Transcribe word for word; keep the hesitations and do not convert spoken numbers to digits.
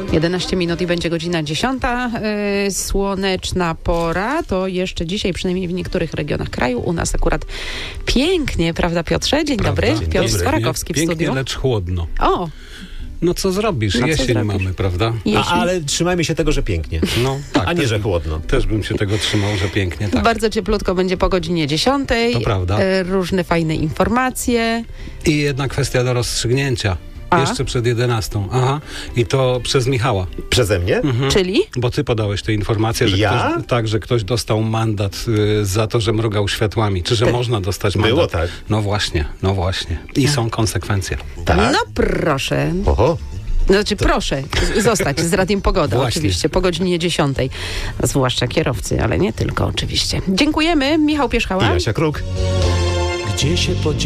jedenaście minut i będzie godzina dziesiąta. Yy, słoneczna pora. To jeszcze dzisiaj, przynajmniej w niektórych regionach kraju. U nas akurat pięknie, prawda Piotrze? Dzień Prawda? dobry. Dzień Piotr dobry. Swarakowski w Pięknie, studiu. lecz chłodno. O! No co zrobisz? No co Jesień zrobisz? mamy, prawda? Jesień. A, ale trzymajmy się tego, że pięknie. No, tak, A nie, też że bym- chłodno. Też bym się tego trzymał, że pięknie, tak. Bardzo cieplutko będzie po godzinie dziesiątej. To prawda. Yy, różne fajne informacje. I jedna kwestia do rozstrzygnięcia. A? Jeszcze przed jedenastą. Aha. I to przez Michała. Przeze mnie? Czyli? Bo ty podałeś tę informację, że Ja? ktoś, tak, że ktoś dostał mandat y, za to, że mrugał światłami. Czy że Ty- można dostać mandat? Było tak. No właśnie, no właśnie. I są konsekwencje. Tak? No proszę. Oho. Znaczy proszę z- zostać z Radiem Pogoda Właśnie. oczywiście po godzinie dziesiątej. Zwłaszcza kierowcy, ale nie tylko oczywiście. Dziękujemy. Michał I Pierzchała. Jasia Kruk. Gdzie się podział